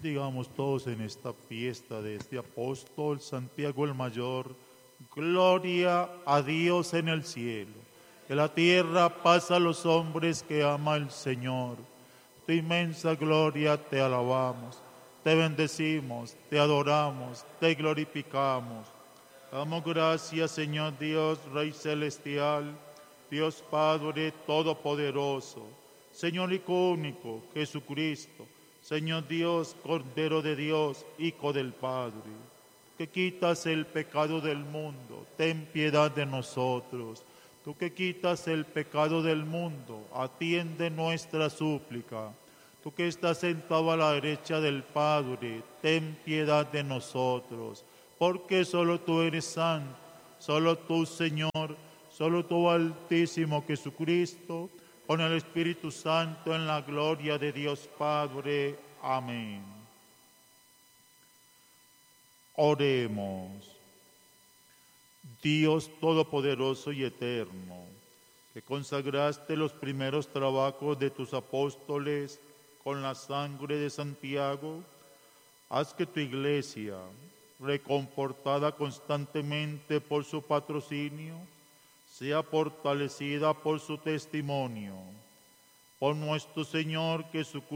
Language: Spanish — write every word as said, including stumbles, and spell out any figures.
Digamos todos en esta fiesta de este apóstol Santiago el Mayor, gloria a Dios en el cielo. Que la tierra pasa a los hombres que ama el Señor. Tu inmensa gloria te alabamos, te bendecimos, te adoramos, te glorificamos. Damos gracias, Señor Dios, Rey Celestial, Dios Padre Todopoderoso, Señor Hijo único, Jesucristo, Señor Dios, Cordero de Dios, Hijo del Padre, que quitas el pecado del mundo, ten piedad de nosotros. Tú que quitas el pecado del mundo, atiende nuestra súplica. Tú que estás sentado a la derecha del Padre, ten piedad de nosotros. Porque solo tú eres santo, solo tú, Señor, solo tú, Altísimo Jesucristo, con el Espíritu Santo en la gloria de Dios Padre. Amén. Oremos. Dios Todopoderoso y Eterno, que consagraste los primeros trabajos de tus apóstoles con la sangre de Santiago, haz que tu iglesia, reconfortada constantemente por su patrocinio, sea fortalecida por su testimonio. Por nuestro Señor Jesucristo,